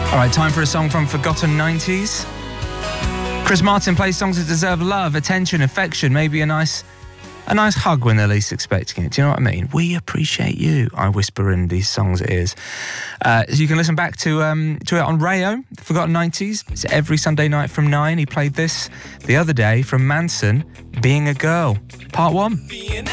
All right, time for a song from Forgotten 90s. Chris Martin plays songs that deserve love, attention, affection, maybe a nice hug when they're least expecting it. Do you know what I mean? We appreciate you, I whisper in these songs' ears. So you can listen back to it on Rayo, Forgotten 90s. It's every Sunday night from 9. He played this the other day from Manson, Being a Girl, Part 1.